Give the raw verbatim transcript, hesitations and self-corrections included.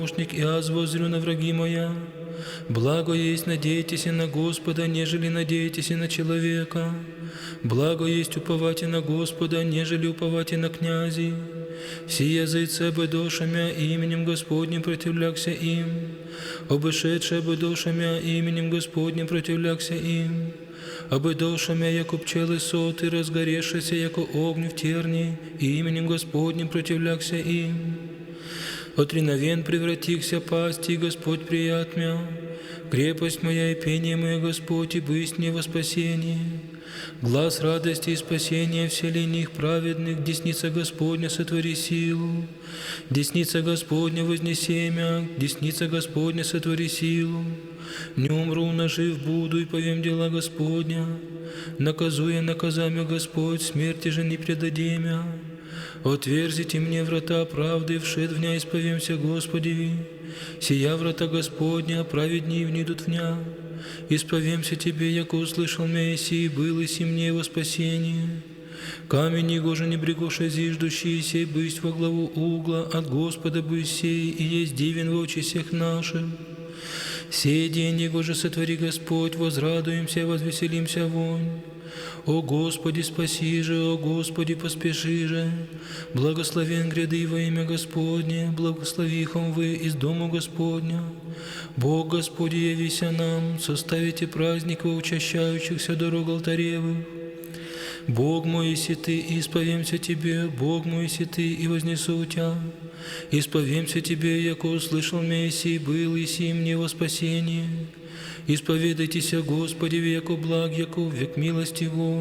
помощник, и аз воззрю на враги моя. Благо есть надейтесь на Господа, нежели надейтесь на человека. Благо есть уповать на Господа, нежели уповать на князей. Сия зайце бы дошамя именем Господним противлякся им. Обышедше бы дошамя именем Господним противлякся им. Абы дошамя, яко пчелы соты, разгорешися, яко огню в тернии, и именем Господним противлякся им. От риновен превратихся пасти, Господь прият мя. Крепость моя и пение мое, Господь, и бысть мне во спасение. Глаз радости и спасения вселенных праведных, десница Господня сотвори силу. Десница Господня вознесемя, десница Господня сотвори силу. Не умру, но жив буду, и повем дела Господня. Наказуя наказамя Господь, смерти же не предадемя. Отверзите мне врата правды, вшед в ня исповемся Господеви. Сия врата Господня, праведней внидут в ня. Исповемся Тебе, яко услышал мя, и был и си мне во спасение. Камень его же не брегоша зиждущийся, и бысть во главу угла, от Господа бысть сей, и есть дивен в очи всех наших. Сей день его же сотвори Господь, возрадуемся, возвеселимся вонь. О Господи, спаси же, о Господи, поспеши же. Благословен гряды во имя Господне, благословихом вы из дому Господня. Бог Господи, явися нам, составите праздник во учащающихся дорог алтаревых. Бог мой, если Ты, исповемся Тебе, Бог мой, если Ты, и вознесу Тя. Исповемся Тебе, яко услышал Мессий, был и си мне во спасение. Исповедайтеся Господи, яко благ, яко век милости Его.